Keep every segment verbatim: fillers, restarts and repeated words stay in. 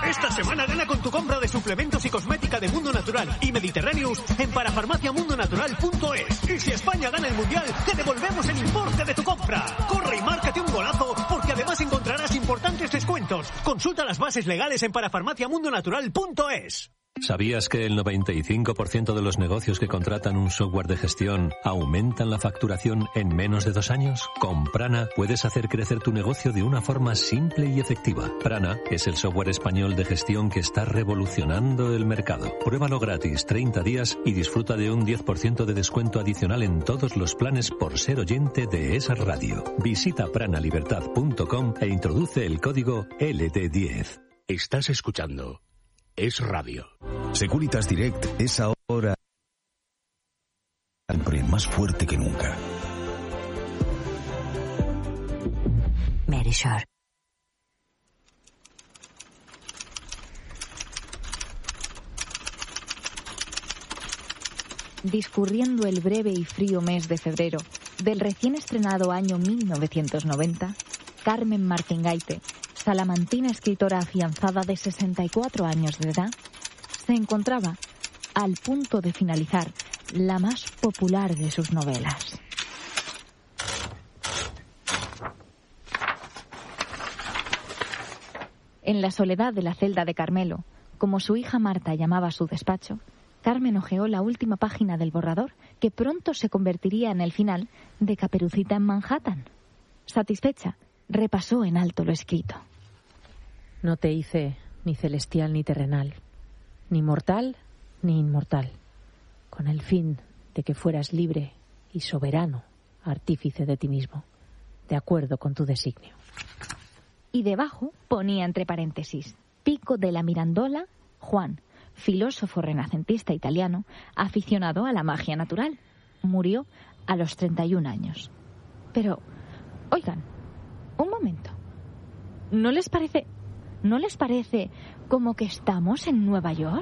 Esta semana gana con tu compra de suplementos y cosmética de Mundo Natural y Mediterraneous en parafarmacia mundo natural punto es. Y si España gana el Mundial, te devolvemos el importe de tu compra. Corre y márcate un golazo, porque además encontrarás importantes descuentos. Consulta las bases legales en parafarmacia mundo natural punto es. ¿Sabías que el noventa y cinco por ciento de los negocios que contratan un software de gestión aumentan la facturación en menos de dos años? Con Prana puedes hacer crecer tu negocio de una forma simple y efectiva. Prana es el software español de gestión que está revolucionando el mercado. Pruébalo gratis treinta días y disfruta de un diez por ciento de descuento adicional en todos los planes por ser oyente de esa radio. Visita prana libertad punto com e introduce el código L D diez. Estás escuchando Es Radio. Securitas Direct es ahora siempre más fuerte que nunca. Merisure. Discurriendo el breve y frío mes de febrero del recién estrenado año mil novecientos noventa, Carmen Martingaite, salamantina escritora afianzada de sesenta y cuatro años de edad, se encontraba al punto de finalizar la más popular de sus novelas. En la soledad de la celda de Carmelo, como su hija Marta llamaba su despacho, Carmen hojeó la última página del borrador que pronto se convertiría en el final de Caperucita en Manhattan. Satisfecha, repasó en alto lo escrito. No te hice ni celestial ni terrenal, ni mortal ni inmortal, con el fin de que fueras libre y soberano, artífice de ti mismo, de acuerdo con tu designio. Y debajo ponía entre paréntesis: Pico de la Mirandola, Juan, filósofo renacentista italiano, aficionado a la magia natural. Murió a los treinta y un años. Pero, oigan, un momento. ¿No les parece... ¿No les parece como que estamos en Nueva York?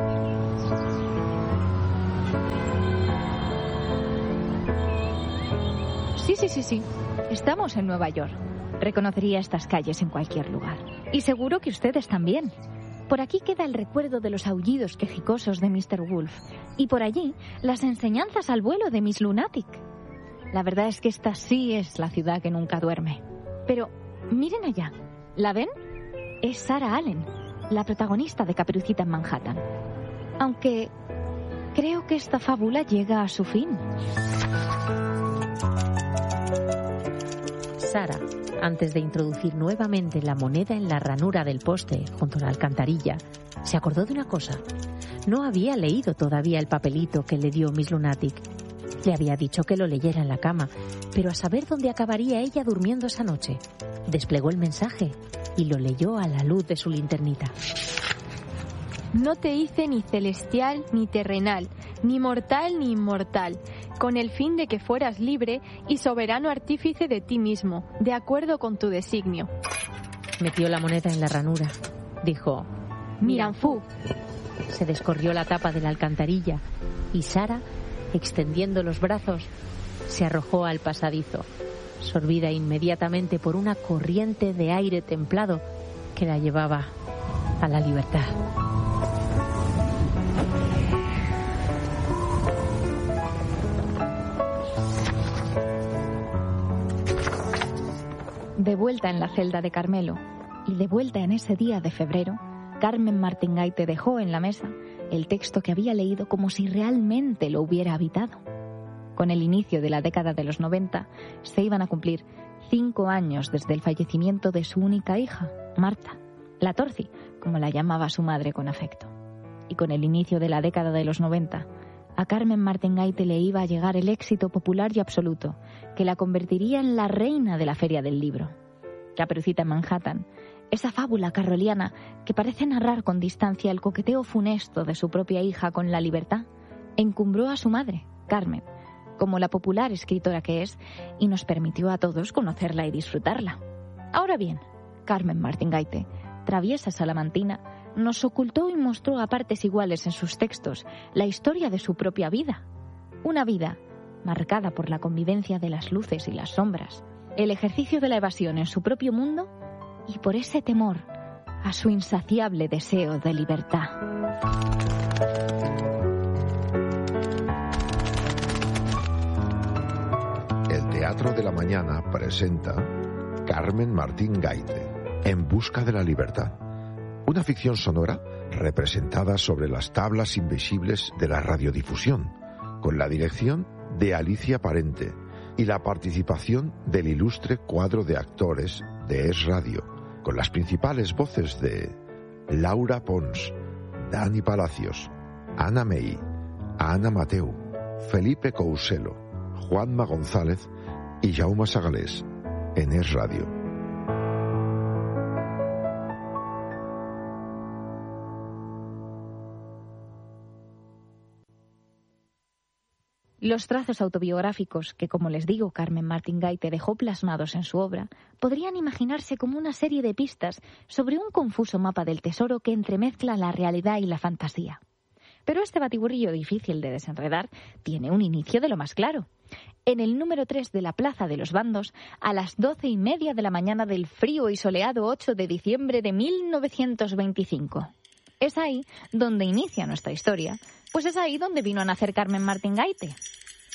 Sí, sí, sí, sí. Estamos en Nueva York. Reconocería estas calles en cualquier lugar. Y seguro que ustedes también. Por aquí queda el recuerdo de los aullidos quejicosos de mister Wolf. Y por allí, las enseñanzas al vuelo de Miss Lunatic. La verdad es que esta sí es la ciudad que nunca duerme. Pero, miren allá. ¿La ven? Es Sarah Allen, la protagonista de Caperucita en Manhattan. Aunque creo que esta fábula llega a su fin. Sarah, antes de introducir nuevamente la moneda en la ranura del poste junto a la alcantarilla, se acordó de una cosa. No había leído todavía el papelito que le dio Miss Lunatic. Le había dicho que lo leyera en la cama, pero a saber dónde acabaría ella durmiendo esa noche. Desplegó el mensaje y lo leyó a la luz de su linternita. No te hice ni celestial ni terrenal, ni mortal ni inmortal, con el fin de que fueras libre y soberano artífice de ti mismo, de acuerdo con tu designio. Metió la moneda en la ranura. Dijo: Miranfu. Se descorrió la tapa de la alcantarilla y Sara, extendiendo los brazos, se arrojó al pasadizo, sorbida inmediatamente por una corriente de aire templado que la llevaba a la libertad. De vuelta en la celda de Carmelo y de vuelta en ese día de febrero, Carmen Martingaite dejó en la mesa el texto que había leído como si realmente lo hubiera habitado. Con el inicio de la década de los noventa, se iban a cumplir cinco años desde el fallecimiento de su única hija, Marta, la Torci, como la llamaba su madre con afecto. Y con el inicio de la década de los noventa, a Carmen Martingaite le iba a llegar el éxito popular y absoluto que la convertiría en la reina de la Feria del Libro. Caperucita en Manhattan, esa fábula carroliana que parece narrar con distancia el coqueteo funesto de su propia hija con la libertad, encumbró a su madre, Carmen, como la popular escritora que es, y nos permitió a todos conocerla y disfrutarla. Ahora bien, Carmen Martingaite, traviesa salamantina, nos ocultó y mostró a partes iguales en sus textos la historia de su propia vida. Una vida marcada por la convivencia de las luces y las sombras, el ejercicio de la evasión en su propio mundo y por ese temor a su insaciable deseo de libertad. El Teatro de la Mañana presenta Carmen Martín Gaite, En busca de la libertad. Una ficción sonora representada sobre las tablas invisibles de la radiodifusión, con la dirección de Alicia Parente y la participación del ilustre cuadro de actores de Es Radio, con las principales voces de Laura Pons, Dani Palacios, Ana May, Ana Mateu, Felipe Couselo, Juanma González y Jaume Sagalés en Es Radio. Los trazos autobiográficos que, como les digo, Carmen Martín Gaite dejó plasmados en su obra, podrían imaginarse como una serie de pistas sobre un confuso mapa del tesoro que entremezcla la realidad y la fantasía. Pero este batiburrillo difícil de desenredar tiene un inicio de lo más claro. En el número tres de la Plaza de los Bandos, a las doce y media de la mañana del frío y soleado ocho de diciembre de mil novecientos veinticinco. Es ahí donde inicia nuestra historia, pues es ahí donde vino a nacer Carmen Martín Gaite.